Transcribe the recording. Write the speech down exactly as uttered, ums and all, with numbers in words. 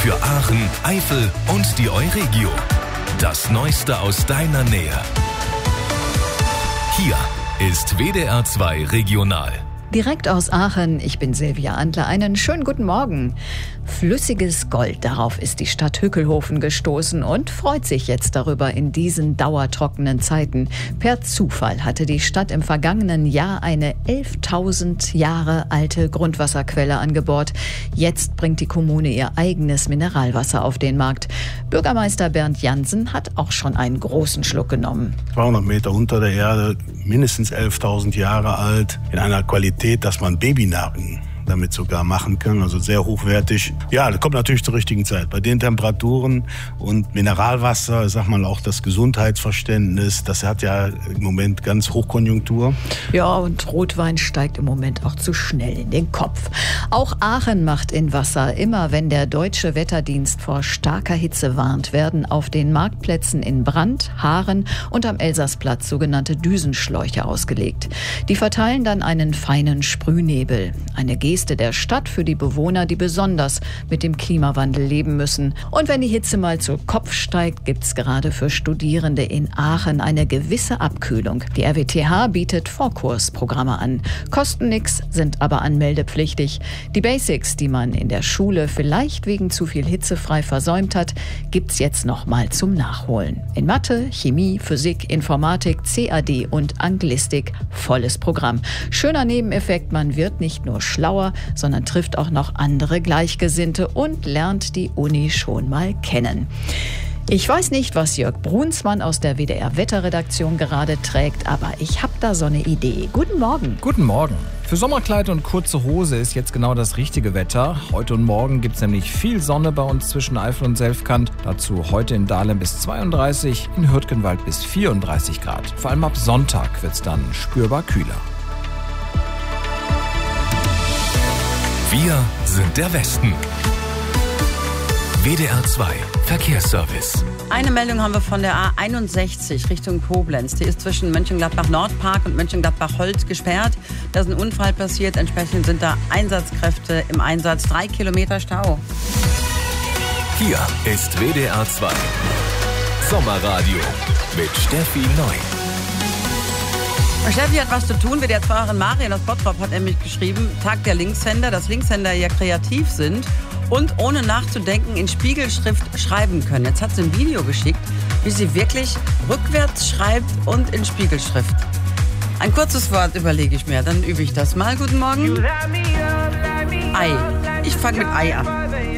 für Aachen, Eifel und die Euregio. Das Neueste aus deiner Nähe. Hier ist W D R zwei Regional. Direkt aus Aachen, ich bin Silvia Antler, einen schönen guten Morgen. Flüssiges Gold, darauf ist die Stadt Hückelhoven gestoßen und freut sich jetzt darüber in diesen dauertrockenen Zeiten. Per Zufall hatte die Stadt im vergangenen Jahr eine elftausend Jahre alte Grundwasserquelle angebohrt. Jetzt bringt die Kommune ihr eigenes Mineralwasser auf den Markt. Bürgermeister Bernd Jansen hat auch schon einen großen Schluck genommen. zweihundert Meter unter der Erde, mindestens elftausend Jahre alt, in einer Qualität, dass man Babynahrung damit sogar machen kann, also sehr hochwertig. Ja, das kommt natürlich zur richtigen Zeit. Bei den Temperaturen und Mineralwasser, ich sag mal auch das Gesundheitsverständnis, das hat ja im Moment ganz Hochkonjunktur. Ja, und Rotwein steigt im Moment auch zu schnell in den Kopf. Auch Aachen macht in Wasser. Immer wenn der Deutsche Wetterdienst vor starker Hitze warnt, werden auf den Marktplätzen in Brand, Haaren und am Elsassplatz sogenannte Düsenschläuche ausgelegt. Die verteilen dann einen feinen Sprühnebel. Eine Geste der Stadt für die Bewohner, die besonders mit dem Klimawandel leben müssen. Und wenn die Hitze mal zu Kopf steigt, gibt's gerade für Studierende in Aachen eine gewisse Abkühlung. Die R W T H bietet Vorkursprogramme an. Kosten nix, sind aber anmeldepflichtig. Die Basics, die man in der Schule vielleicht wegen zu viel hitzefrei versäumt hat, gibt's jetzt noch mal zum Nachholen. In Mathe, Chemie, Physik, Informatik, C A D und Anglistik volles Programm. Schöner Nebeneffekt, man wird nicht nur schlauer, sondern trifft auch noch andere Gleichgesinnte und lernt die Uni schon mal kennen. Ich weiß nicht, was Jörg Brunsmann aus der W D R-Wetterredaktion gerade trägt, aber ich habe da so eine Idee. Guten Morgen. Guten Morgen. Für Sommerkleid und kurze Hose ist jetzt genau das richtige Wetter. Heute und morgen gibt es nämlich viel Sonne bei uns zwischen Eifel und Selfkant. Dazu heute in Dahlem bis zweiunddreißig, in Hürtgenwald bis vierunddreißig Grad. Vor allem ab Sonntag wird es dann spürbar kühler. Wir sind der Westen. W D R zwei Verkehrsservice. Eine Meldung haben wir von der A einundsechzig Richtung Koblenz. Die ist zwischen Mönchengladbach-Nordpark und Mönchengladbach-Holz gesperrt. Da ist ein Unfall passiert. Entsprechend sind da Einsatzkräfte im Einsatz. Drei Kilometer Stau. Hier ist W D R zwei Sommerradio mit Steffi Neu. Steffi hat was zu tun. W D R zwei Marian aus Bottrop hat nämlich geschrieben, Tag der Linkshänder, dass Linkshänder ja kreativ sind und ohne nachzudenken in Spiegelschrift schreiben können. Jetzt hat sie ein Video geschickt, wie sie wirklich rückwärts schreibt und in Spiegelschrift. Ein kurzes Wort überlege ich mir, dann übe ich das mal. Guten Morgen. Ei. Ich fange mit Ei an.